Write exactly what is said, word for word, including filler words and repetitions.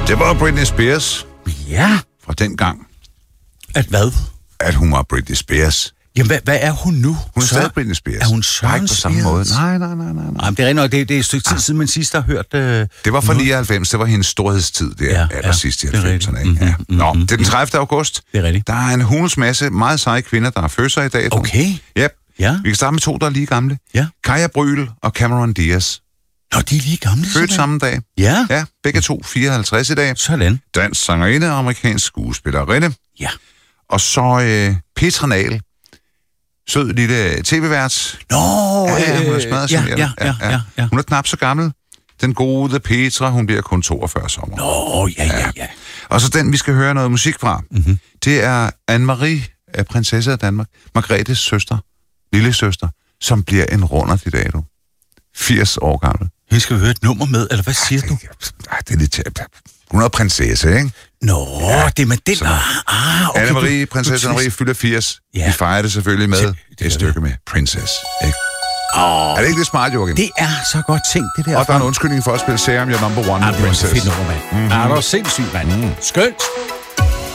Det var Britney Spears. Ja. Fra den gang. At hvad? At hun var Britney Spears. Jamen, hvad, hvad er hun nu? Hun er stadig Britney Spears. Er hun Søren ikke på samme måde. Nej, nej, nej, nej. nej. Jamen, det er rent nok, det, det er et stykke tid ah. siden, man sidst har hørt... Øh, det var fra nioghalvfems, det var hendes storhedstid der, ja, aller ja, sidst i halvfemserne. Ikke? Ja. Mm-hmm, Nå, det er den tredivte august. Det er rigtigt. Der er en hulens masse meget seje kvinder, der har fødsler i dag. Okay. Yep. Ja. Vi kan starte med to, der er lige gamle. Ja. Kaja Bryl og Cameron Diaz. Nå, de er lige gamle. Født samme dag. Ja. Ja, begge to fireoghalvtreds i dag. Sådan. Dansk sangerinde og amerikansk skuespillerinde. Ja. Og så øh, Petra Nahl. Sød lille tv-vært. Nå, ja, ja, hun er smadret ja, ja, ja, ja, ja. Hun er knap så gammel. Den gode Petra, hun bliver kun toogfyrre sommer. Nå, ja, ja, ja. Og så den, vi skal høre noget musik fra, mm-hmm. det er Anne-Marie, prinsesse af Danmark, Margrethes søster, lille søster, som bliver en runder i dag, du. firs år gammel. Hende skal vi høre et nummer med, eller hvad siger Ej, du? Ej, det er lidt... Hun er prinsesse, ikke? Nå, ja, det er med den. Så, ah, okay, Anne-Marie, prinsesse Anne-Marie fylder firs. Ja. Vi fejrer det selvfølgelig med det, det et stykke med Princess, ikke? Oh, er det ikke det smart, Joachim? Det er så godt tænkt, det der. Og der er en undskyldning for at spille Serum, your number one. Ah, det er fedt nummer, mand. Mm-hmm. Ah, det var sindssygt, mand. Mm. Skønt.